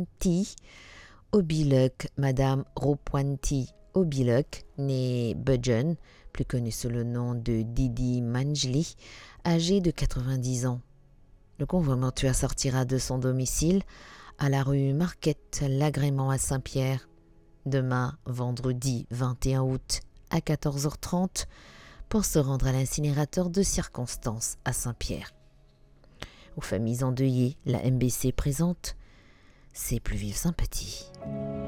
Ropointi Obiluck, Madame Ropointi Obiluck, née Budgeon, plus connue sous le nom de Didi Manjli, âgée de 90 ans. Le convoi mortuaire sortira de son domicile à la rue Marquette-L'Agrément à Saint-Pierre, demain, vendredi 21 août à 14h30, pour se rendre à l'incinérateur de circonstance à Saint-Pierre. Aux familles endeuillées, la MBC présente ses plus vives sympathies.